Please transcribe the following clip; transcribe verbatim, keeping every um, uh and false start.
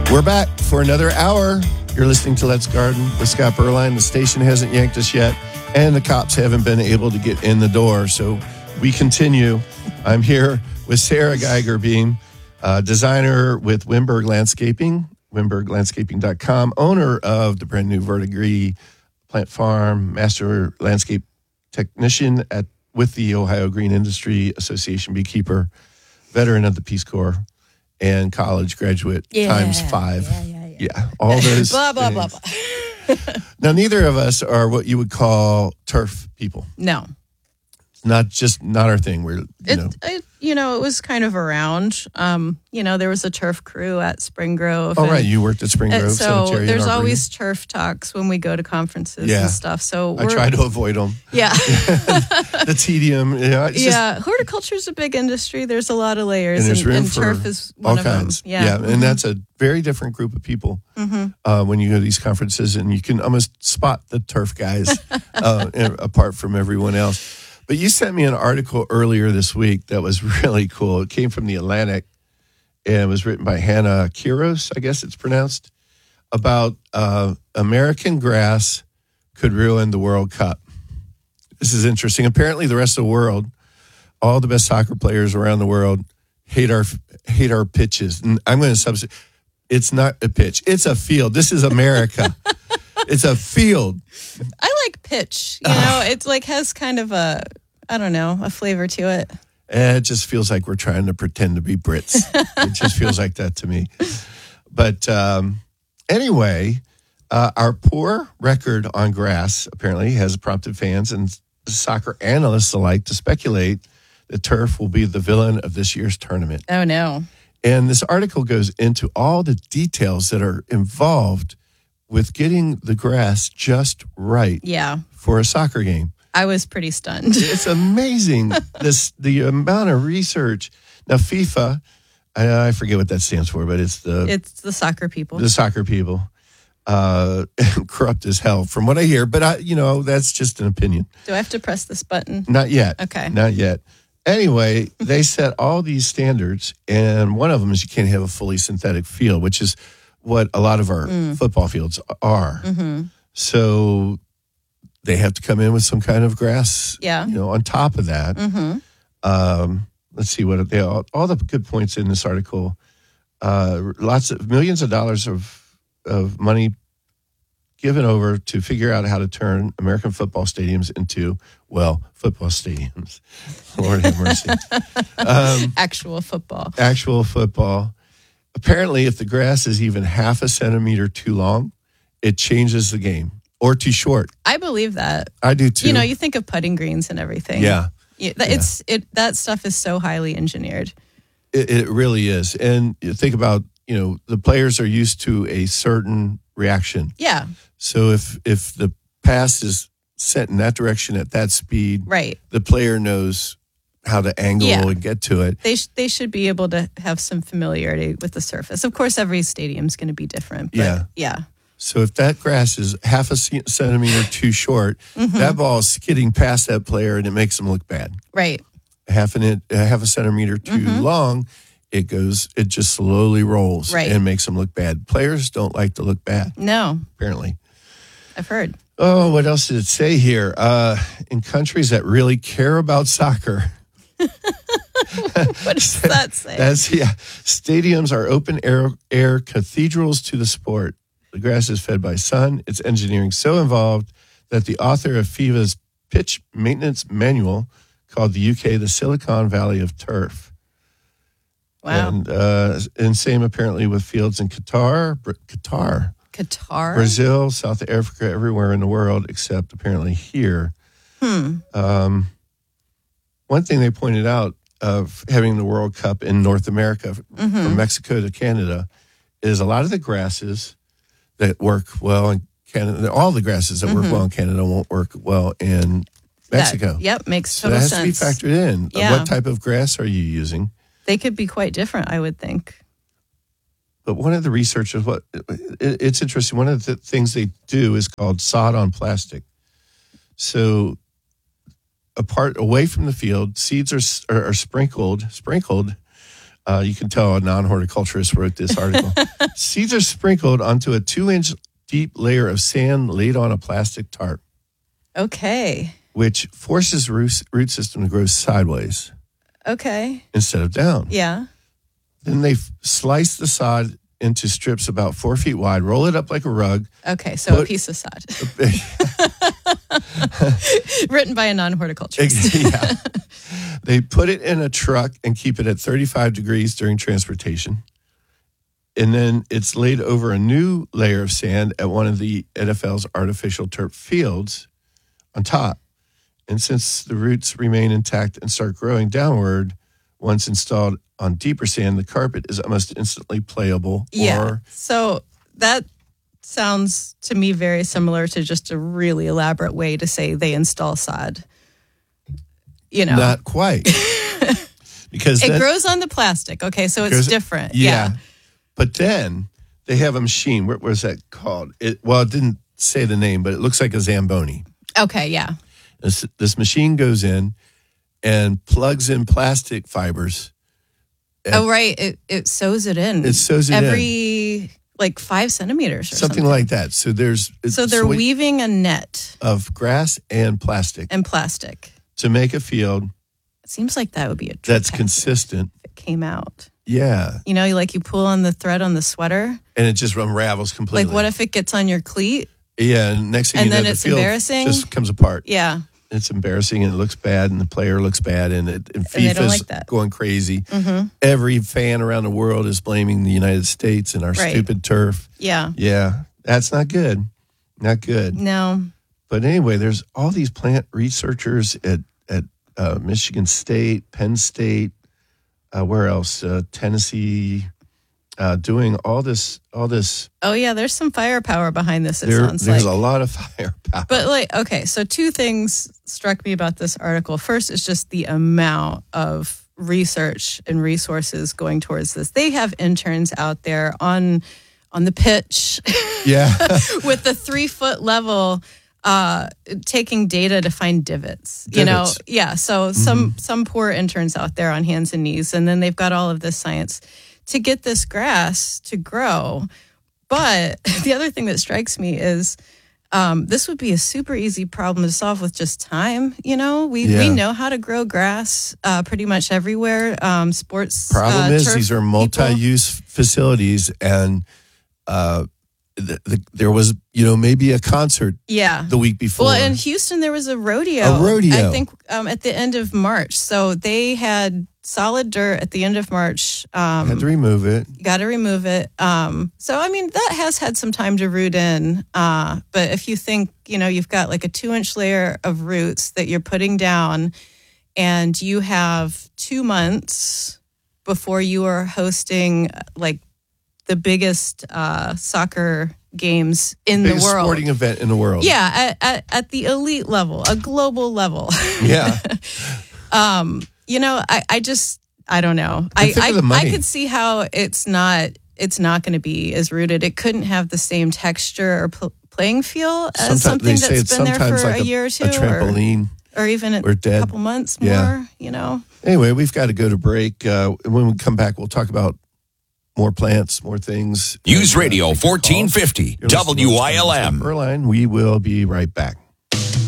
We're back for another hour. You're listening to Let's Garden with Scott Berline. The station hasn't yanked us yet, and the cops haven't been able to get in the door. So we continue. I'm here with Sarah Geiger Beam, uh, designer with Wimberg Landscaping, wimberg landscaping dot com, owner of the brand new Verdigris Plant Farm, master landscape technician at with the Ohio Green Industry Association, beekeeper, veteran of the Peace Corps, and college graduate yeah, times five. Yeah, yeah, yeah. Yeah, all those blah, blah, blah, things. blah. Now, neither of us are what you would call turf people. No. It's not just not our thing. We're, you It, know. it, you know, it was kind of around. Um, you know, there was a turf crew at Spring Grove. Oh, and, right. You worked at Spring Grove and so Cemetery. there's in Arboretum. always turf talks when we go to conferences Yeah. and stuff. So I we're, try to avoid them. Yeah. The tedium. You know, it's yeah. Horticulture is a big industry. There's a lot of layers. And there's and, room and for turf is all one of kinds. them. Yeah. yeah. Mm-hmm. And that's a very different group of people Mm-hmm. uh, when you go to these conferences, and you can almost spot the turf guys uh, apart from everyone else. But you sent me an article earlier this week that was really cool. It came from the Atlantic, and it was written by Hannah Kiros, I guess it's pronounced, about uh, American grass could ruin the World Cup. This is interesting. Apparently, the rest of the world, all the best soccer players around the world, hate our hate our pitches. And I'm going to substitute. It's not a pitch. It's a field. This is America. It's a field. I like pitch. You know, it like has kind of a, I don't know, a flavor to it. And it just feels like we're trying to pretend to be Brits. It just feels like that to me. But um, anyway, uh, our poor record on grass apparently has prompted fans and soccer analysts alike to speculate that turf will be the villain of this year's tournament. Oh, no. And this article goes into all the details that are involved with getting the grass just right Yeah. for a soccer game. I was pretty stunned. It's amazing, this the amount of research. Now, FIFA, I, I forget what that stands for, but it's the It's the soccer people. the soccer people, uh, corrupt as hell, from what I hear. But I, you know, that's just an opinion. Do I have to press this button? Not yet. Okay. Not yet. Anyway, they set all these standards, and one of them is you can't have a fully synthetic field, which is what a lot of our Mm. football fields are. Mm-hmm. So they have to come in with some kind of grass, Yeah. you know, on top of that. Mm-hmm. Um, let's see what they all, all the good points in this article. Uh, lots of millions of dollars of of money given over to figure out how to turn American football stadiums into, well, football stadiums. Lord have mercy. Um, Actual football. actual football. Apparently, if the grass is even half a centimeter too long, it changes the game, or too short. I believe that. I do too. You know, you think of putting greens and everything. yeah. Yeah, that- it's it. That stuff is so highly engineered. It, it really is. And you think about, you know, the players are used to a certain reaction. Yeah, So if if the pass is sent in that direction at that speed, right. the player knows how to angle Yeah. and get to it. They sh- they should be able to have some familiarity with the surface. Of course, every stadium's going to be different. But Yeah. yeah, So if that grass is half a ce- centimeter too short, Mm-hmm. that ball is skidding past that player and it makes them look bad. right. Half an in, half a centimeter too Mm-hmm. long, it goes. It just slowly rolls Right. and makes them look bad. Players don't like to look bad, No, apparently. I've heard. Oh, what else did it say here? Uh, in countries that really care about soccer, What does that say? that's yeah. Stadiums are open air air cathedrals to the sport. The grass is fed by sun. Its engineering so involved that the author of FIFA's pitch maintenance manual called the U K the Silicon Valley of turf. Wow. And, uh, and same apparently with fields in Qatar, Br- Qatar, Qatar. Brazil, South Africa, everywhere in the world except apparently here. Hmm. Um, one thing they pointed out of having the World Cup in North America, Mm-hmm. from Mexico to Canada, is a lot of the grasses that work well in Canada, all the grasses that work well in Canada won't work well in Mexico. Mm-hmm. That, yep, makes So total that has sense. to be factored in. Yeah. What type of grass are you using? They could be quite different, I would think. But one of the researchers, what it, it's interesting. One of the things they do is called sod on plastic. So, apart away from the field, seeds are are, are sprinkled sprinkled Uh, you can tell a non-horticulturist wrote this article. Seeds are sprinkled onto a two-inch deep layer of sand laid on a plastic tarp, Okay. which forces root, root system to grow sideways Okay. instead of down. Yeah. Then they f- slice the sod into strips about four feet wide, roll it up like a rug. Okay. So Put- a piece of sod. Written by a non-horticulturist. yeah. They put it in a truck and keep it at thirty-five degrees during transportation. And then it's laid over a new layer of sand at one of the N F L's artificial turf fields on top. And since the roots remain intact and start growing downward, once installed on deeper sand, the carpet is almost instantly playable. Yeah. Or, So that sounds to me very similar to just a really elaborate way to say they install sod. You know, not quite. Because it then, grows on the plastic. Okay. So it's grows- different. Yeah. Yeah. But then they have a machine. What was that called? It well, it didn't say the name, but it looks like a Zamboni. Okay. Yeah. This, this machine goes in and plugs in plastic fibers. And Oh, right. It it sews it in. It sews it in. every like five centimeters or something, something. like that. So there's So they're sweet weaving a net of grass and plastic and plastic. to make a field It seems like that would be a trick that's hazard consistent. if it came out. Yeah, You know, you like you pull on the thread on the sweater. and it just unravels completely. Like, what if it gets on your cleat? Yeah, and next thing And you know, then the it's field embarrassing? just comes apart. Yeah. It's embarrassing and it looks bad and the player looks bad and, it, and And they don't FIFA's like that. going crazy. Mm-hmm. Every fan around the world is blaming the United States and our Right. stupid turf. Yeah. Yeah, that's not good. Not good. No. But anyway, there's all these plant researchers at, at uh, Michigan State, Penn State, uh, where else? Uh, Tennessee, uh, doing all this, all this. Oh, yeah. There's some firepower behind this, it There, sounds there's like. a lot of firepower. But, like, okay. So, two things struck me about this article. First, it's just the amount of research and resources going towards this. They have interns out there on on the pitch yeah. with the three foot level, uh, taking data to find divots. You know, Divots. yeah. So some some poor interns out there on hands and knees, and then they've got all of this science to get this grass to grow. But the other thing that strikes me is um, this would be a super easy problem to solve with just time. You know, we Yeah. we know how to grow grass uh, pretty much everywhere. Um, sports Problem uh, is, turf these are people- multi-use facilities, and uh, the, the, there was, you know, maybe a concert Yeah. the week before. Well, in Houston, there was a rodeo. A rodeo. I think um, at the end of March. So they had solid dirt at the end of March. Um, had to remove it. Got to remove it. Um, so, I mean, that has had some time to root in. Uh, but if you think, you know, you've got like a two inch layer of roots that you're putting down, and you have two months before you are hosting like the biggest uh, soccer games in Biggest the world. sporting event in the world. Yeah, at, at, at the elite level, a global level. Yeah. um, you know, I, I just, I don't know. I, think I, of the money. I could see how it's not, it's not going to be as rooted. It couldn't have the same texture or pl- playing feel as Sometimes something they say that's it's been there sometimes for like a year or two, a trampoline. or, or even a or dead. couple months more. Yeah. You know. Anyway, we've got to go to break. Uh, when we come back, we'll talk about more plants, more things. News And, uh, Radio take your fourteen calls. fifty, You're listening to W I L M. Erline. We will be right back.